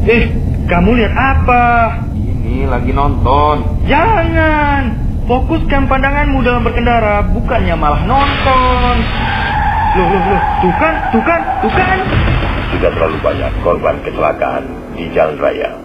Kamu lihat apa? Ini lagi nonton. Jangan. Fokuskan pandanganmu dalam berkendara, bukannya malah nonton. Loh. Tuh kan. Sudah terlalu banyak korban kecelakaan di jalan raya.